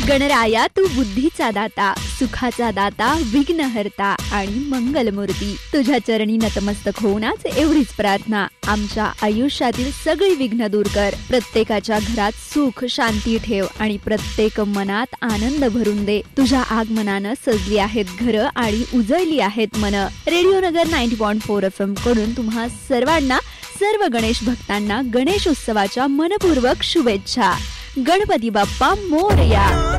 गणराया तू बुद्धीचा दाता, सुखाचा दाता, विघ्नहर्ता आणि मंगलमूर्ती. तुझ्या चरणी नतमस्तक होऊनच एवढीच प्रार्थना. आमच्या आयुष्यातील सगळी विघ्न दूर कर. प्रत्येकाच्या घरात सुख शांती ठेव आणि प्रत्येक मनात आनंद भरून दे. तुझ्या आगमनानं सजली आहेत घरं आणि उजळली आहेत मन. रेडिओ नगर 90.4 FM कडून तुम्हा सर्वांना, सर्व गणेश भक्तांना गणेश उत्सवाच्या मनपूर्वक शुभेच्छा. गणपती बाप्पा मोरया.